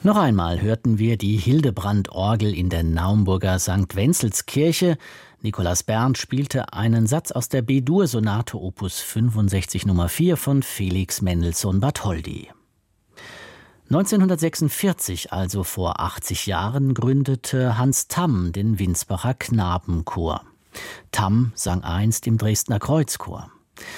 Noch einmal hörten wir die Hildebrand-Orgel in der Naumburger St. Wenzelskirche. Nikolaus Berndt spielte einen Satz aus der B-Dur-Sonate Opus 65 Nummer 4 von Felix Mendelssohn-Bartholdy. 1946, also vor 80 Jahren, gründete Hans Tamm den Winsbacher Knabenchor. Tamm sang einst im Dresdner Kreuzchor.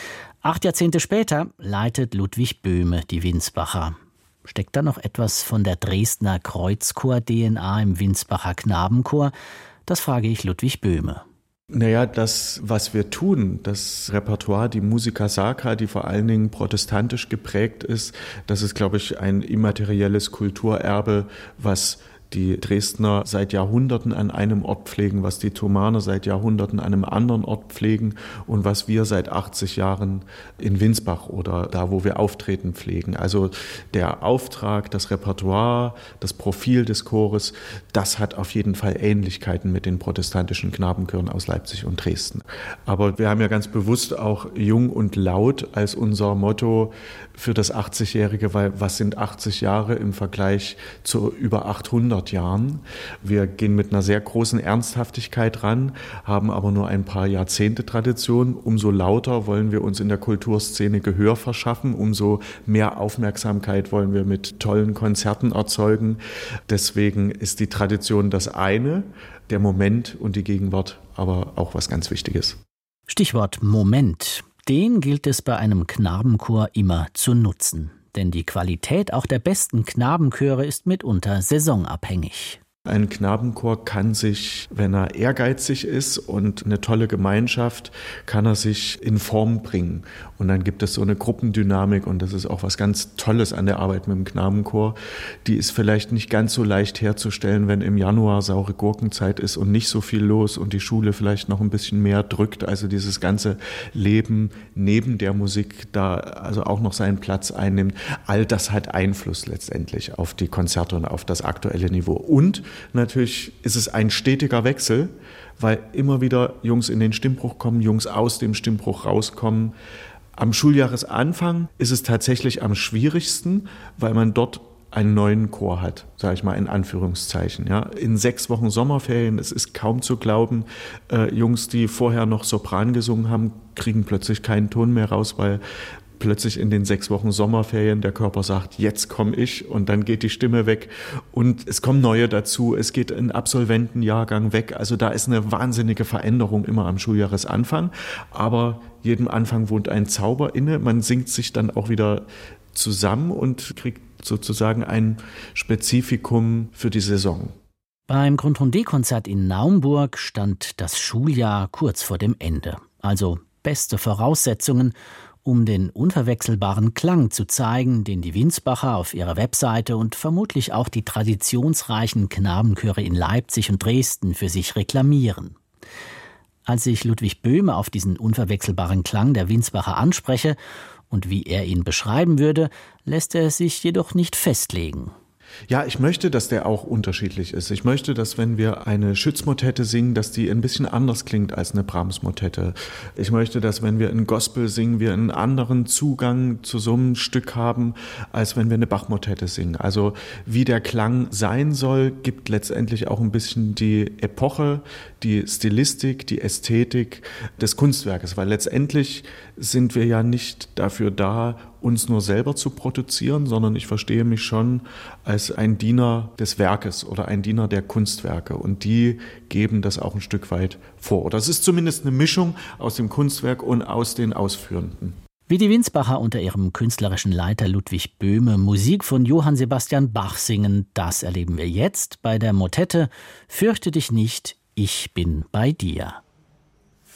8 Jahrzehnte später leitet Ludwig Böhme die Winsbacher. Steckt da noch etwas von der Dresdner Kreuzchor-DNA im Winsbacher Knabenchor? Das frage ich Ludwig Böhme. Naja, das, was wir tun, das Repertoire, die Musica Sacra, die vor allen Dingen protestantisch geprägt ist, das ist, glaube ich, ein immaterielles Kulturerbe, was die Dresdner seit Jahrhunderten an einem Ort pflegen, was die Thomaner seit Jahrhunderten an einem anderen Ort pflegen und was wir seit 80 Jahren in Winsbach oder da, wo wir auftreten, pflegen. Also der Auftrag, das Repertoire, das Profil des Chores, das hat auf jeden Fall Ähnlichkeiten mit den protestantischen Knabenchören aus Leipzig und Dresden. Aber wir haben ja ganz bewusst auch jung und laut als unser Motto für das 80-Jährige, weil was sind 80 Jahre im Vergleich zu über 800 Jahren? Wir gehen mit einer sehr großen Ernsthaftigkeit ran, haben aber nur ein paar Jahrzehnte Tradition. Umso lauter wollen wir uns in der Kulturszene Gehör verschaffen, umso mehr Aufmerksamkeit wollen wir mit tollen Konzerten erzeugen. Deswegen ist die Tradition das eine, der Moment und die Gegenwart aber auch was ganz Wichtiges. Stichwort Moment. Den gilt es bei einem Knabenchor immer zu nutzen. Denn die Qualität auch der besten Knabenchöre ist mitunter saisonabhängig. Ein Knabenchor kann sich, wenn er ehrgeizig ist und eine tolle Gemeinschaft, kann er sich in Form bringen. Und dann gibt es so eine Gruppendynamik und das ist auch was ganz Tolles an der Arbeit mit dem Knabenchor. Die ist vielleicht nicht ganz so leicht herzustellen, wenn im Januar saure Gurkenzeit ist und nicht so viel los und die Schule vielleicht noch ein bisschen mehr drückt. Also dieses ganze Leben neben der Musik da also auch noch seinen Platz einnimmt. All das hat Einfluss letztendlich auf die Konzerte und auf das aktuelle Niveau. Und natürlich ist es ein stetiger Wechsel, weil immer wieder Jungs in den Stimmbruch kommen, Jungs aus dem Stimmbruch rauskommen. Am Schuljahresanfang ist es tatsächlich am schwierigsten, weil man dort einen neuen Chor hat, sage ich mal in Anführungszeichen. Ja. In 6 Wochen Sommerferien, es ist kaum zu glauben, Jungs, die vorher noch Sopran gesungen haben, kriegen plötzlich keinen Ton mehr raus, weil plötzlich in den 6 Wochen Sommerferien der Körper sagt, jetzt komme ich und dann geht die Stimme weg und es kommen neue dazu, es geht ein Absolventenjahrgang weg, also da ist eine wahnsinnige Veränderung immer am Schuljahresanfang, aber jedem Anfang wohnt ein Zauber inne, man singt sich dann auch wieder zusammen und kriegt sozusagen ein Spezifikum für die Saison. Beim Grundrondee-Konzert in Naumburg stand das Schuljahr kurz vor dem Ende, also beste Voraussetzungen, um den unverwechselbaren Klang zu zeigen, den die Winsbacher auf ihrer Webseite und vermutlich auch die traditionsreichen Knabenchöre in Leipzig und Dresden für sich reklamieren. Als ich Ludwig Böhme auf diesen unverwechselbaren Klang der Winsbacher anspreche und wie er ihn beschreiben würde, lässt er sich jedoch nicht festlegen. Ja, ich möchte, dass der auch unterschiedlich ist. Ich möchte, dass wenn wir eine Schütz-Motette singen, dass die ein bisschen anders klingt als eine Brahms-Motette. Ich möchte, dass wenn wir ein Gospel singen, wir einen anderen Zugang zu so einem Stück haben, als wenn wir eine Bach-Motette singen. Also wie der Klang sein soll, gibt letztendlich auch ein bisschen die Epoche, die Stilistik, die Ästhetik des Kunstwerkes. Weil letztendlich sind wir ja nicht dafür da, uns nur selber zu produzieren, sondern ich verstehe mich schon als ein Diener des Werkes oder ein Diener der Kunstwerke. Und die geben das auch ein Stück weit vor. Oder es ist zumindest eine Mischung aus dem Kunstwerk und aus den Ausführenden. Wie die Winsbacher unter ihrem künstlerischen Leiter Ludwig Böhme Musik von Johann Sebastian Bach singen, das erleben wir jetzt bei der Motette Fürchte dich nicht, ich bin bei dir.